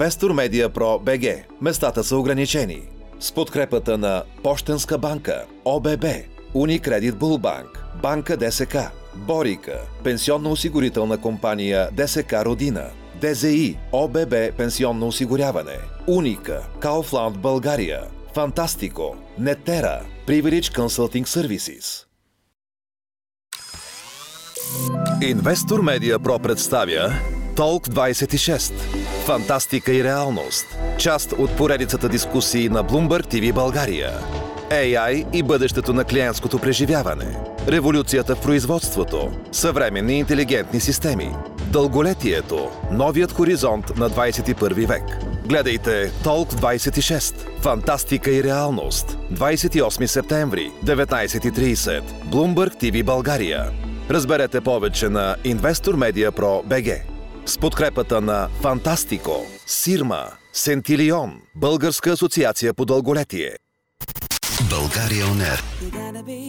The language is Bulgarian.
Investor Media Pro BG. Местата са ограничени. С подкрепата на Пощенска банка, ОББ, Unicredit Булбанк, Банка ДСК, Борика, Пенсионно-осигурителна компания ДСК Родина, ДЗИ, ОББ Пенсионно осигуряване, Уника, Kaufland България, Фантастико, Нетера, Privilege Consulting Services. Инвестор Медиа Про представя Толк 26. Фантастика и реалност. Част от поредицата дискусии на Bloomberg TV България. AI и бъдещето на клиентското преживяване. Революцията в производството. Съвременни интелигентни системи. Дълголетието. Новият хоризонт на 21 век. Гледайте Толк 26. Фантастика и реалност. 28 септември, 19:30. Bloomberg TV България. Разберете повече на Investor Media Pro BG. С подкрепата на Фантастико, Сирма, Сентилион, Българска асоциация по дълголетие. България On Air.